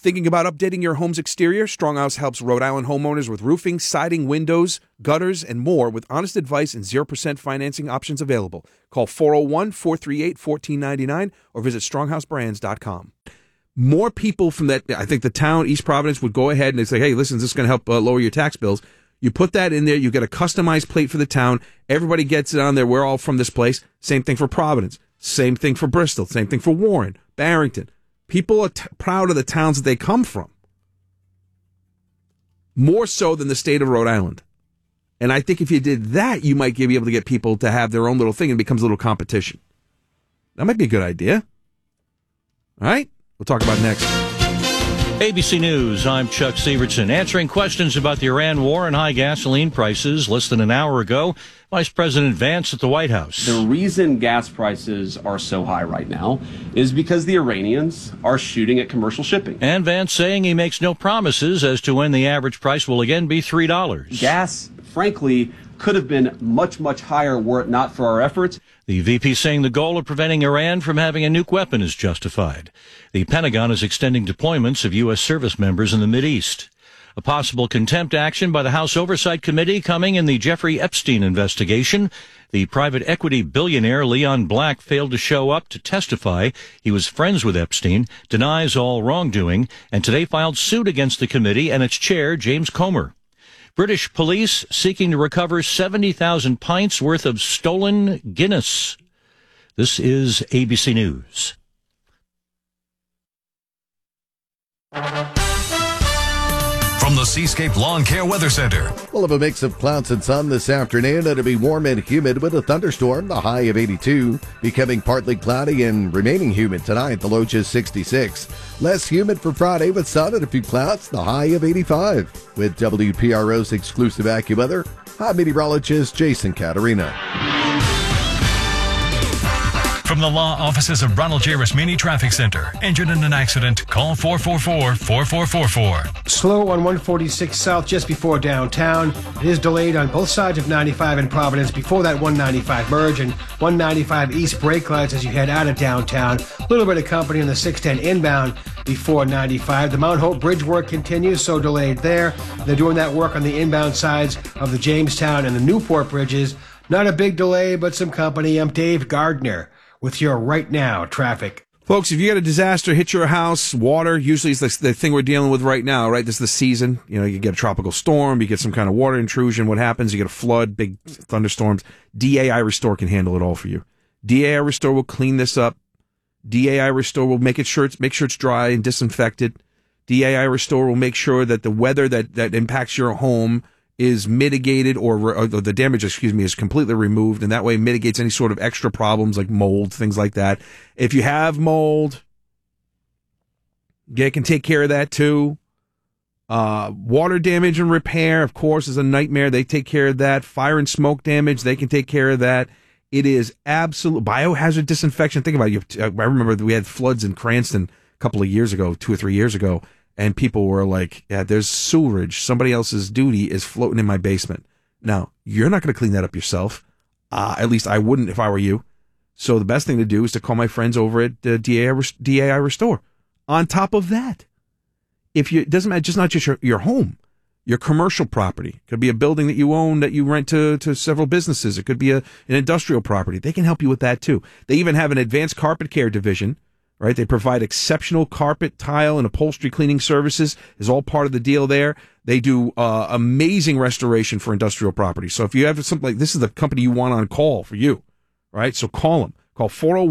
Thinking about updating your home's exterior? Stronghouse helps Rhode Island homeowners with roofing, siding, windows, gutters, and more with honest advice and 0% financing options available. Call 401-438-1499 or visit stronghouseBrands.com. More people from that, I think the town, East Providence, would go ahead and they say, hey, listen, this is going to help lower your tax bills. You put that in there, you get a customized plate for the town. Everybody gets it on there. We're all from this place. Same thing for Providence. Same thing for Bristol. Same thing for Warren, Barrington. People are proud of the towns that they come from. More so than the state of Rhode Island. And I think if you did that, you might be able to get people to have their own little thing and it becomes a little competition. That might be a good idea. All right? We'll talk about it next. ABC News, I'm Chuck Severson, answering questions about the Iran war and high gasoline prices. Less than an hour ago, Vice President Vance at the White House. The reason gas prices are so high right now is because the Iranians are shooting at commercial shipping. And Vance saying he makes no promises as to when the average price will again be $3. Gas, frankly, could have been much, much higher were it not for our efforts. The VP saying the goal of preventing Iran from having a nuke weapon is justified. The Pentagon is extending deployments of U.S. service members in the Mideast. A possible contempt action by the House Oversight Committee coming in the Jeffrey Epstein investigation. The private equity billionaire Leon Black failed to show up to testify. He was friends with Epstein, denies all wrongdoing, and today filed suit against the committee and its chair, James Comer. British police seeking to recover 70,000 pints worth of stolen Guinness. This is ABC News. From the Seascape Lawn Care Weather Center. We'll have a mix of clouds and sun this afternoon. It'll be warm and humid with a thunderstorm, the high of 82. Becoming partly cloudy and remaining humid tonight, the low just 66. Less humid for Friday with sun and a few clouds, the high of 85. With WPRO's exclusive AccuWeather, I'm meteorologist Jason Caterina. From the law offices of Ronald J. Rasmini Traffic Center. Injured in an accident? Call 444-4444. Slow on 146 South just before downtown. It is delayed on both sides of 95 in Providence before that 195 merge and 195 East brake lights as you head out of downtown. A little bit of company on the 610 inbound before 95. The Mount Hope Bridge work continues, so delayed there. They're doing that work on the inbound sides of the Jamestown and the Newport bridges. Not a big delay, but some company. I'm Dave Gardner with your Right Now traffic. Folks, if you get a disaster hit your house, water, usually it's the thing we're dealing with right now, right? This is the season. You know, you get a tropical storm, you get some kind of water intrusion. What happens? You get a flood, big thunderstorms. DAI Restore can handle it all for you. DAI Restore will clean this up. DAI Restore will make sure it's dry and disinfected. DAI Restore will make sure that the weather that impacts your home is mitigated or the damage, is completely removed, and that way mitigates any sort of extra problems like mold, things like that. If you have mold, they can take care of that too. Water damage and repair, of course, is a nightmare. They take care of that. Fire and smoke damage, they can take care of that. It is absolute biohazard disinfection. Think about it. I remember we had floods in Cranston a couple of years ago, 2 or 3 years ago. And people were like, yeah, there's sewerage. Somebody else's duty is floating in my basement. Now, you're not going to clean that up yourself. At least I wouldn't if I were you. So the best thing to do is to call my friends over at DAI Restore. On top of that, it doesn't matter, just not just your home, your commercial property. It could be a building that you own that you rent to several businesses. It could be an industrial property. They can help you with that too. They even have an advanced carpet care division. Right, they provide exceptional carpet, tile, and upholstery cleaning services. Is all part of the deal there. They do amazing restoration for industrial property. So if you have something like this, is the company you want on call for you, right? So call them. Call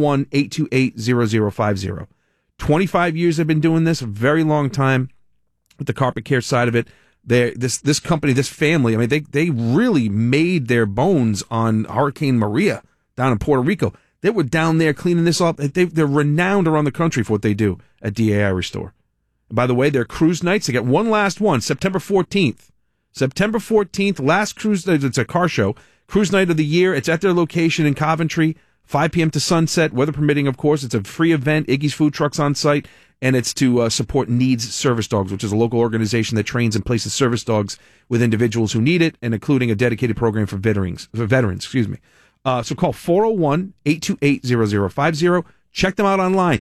401-828-0050. 25 years they've been doing this, a very long time with the carpet care side of it. This company, this family, I mean, they really made their bones on Hurricane Maria down in Puerto Rico. They were down there cleaning this up. They're renowned around the country for what they do at DAI Restore. And by the way, their cruise nights, they got one last one, September 14th. September 14th, last cruise night. It's a car show. Cruise night of the year. It's at their location in Coventry, 5 p.m. to sunset, weather permitting, of course. It's a free event. Iggy's Food Truck's on site, and it's to support Needs Service Dogs, which is a local organization that trains and places service dogs with individuals who need it, and including a dedicated program for veterans. So call 401-828-0050. Check them out online.